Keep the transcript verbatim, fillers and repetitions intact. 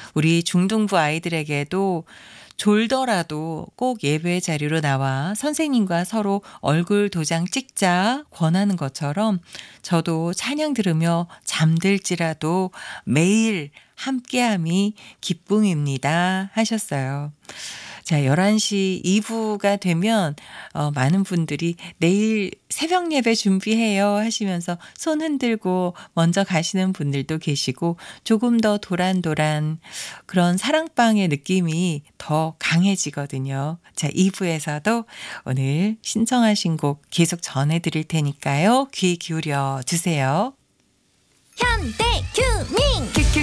우리 중등부 아이들에게도 졸더라도 꼭 예배 자리로 나와 선생님과 서로 얼굴 도장 찍자 권하는 것처럼 저도 찬양 들으며 잠들지라도 매일 함께함이 기쁨입니다 하셨어요. 자, 열한 시 이 부가 되면 어, 많은 분들이 내일 새벽 예배 준비해요 하시면서 손 흔들고 먼저 가시는 분들도 계시고 조금 더 도란도란 그런 사랑방의 느낌이 더 강해지거든요. 자, 이 부에서도 오늘 신청하신 곡 계속 전해드릴 테니까요. 귀 기울여 주세요. 현대 규민